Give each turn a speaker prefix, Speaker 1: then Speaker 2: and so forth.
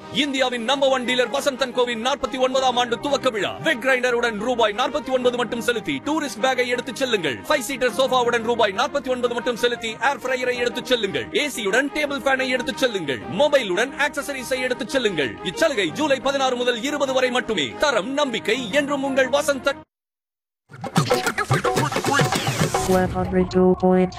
Speaker 1: இந்தியாவின் number 1 dealer Vasanthan CoWIN 49ஆம் ஆண்டு துவக்க விழா. வெட் கிரைண்டருடன் ரூபாய் 49 மட்டும் செலுத்தி டூரிஸ்ட் பேக்கை எடுத்துச் செல்லுங்கள். 5 சீட்டர் சோஃபாவுடன் ரூபாய் 49 மட்டும் செலுத்தி ஏர் ஃப்ரையரை எடுத்துச் செல்லுங்கள். ஏசியுடன் டேபிள் ஃபேனை எடுத்துச் செல்லுங்கள். மொபைலுடன் ஆக்சசரிஸை எடுத்துச் செல்லுங்கள். இச்சலுகை ஜூலை 16 முதல் 20 வரை மட்டுமே. தரம் நம்பிக்கை என்றும் உங்கள் வசந்தன்.
Speaker 2: 102.3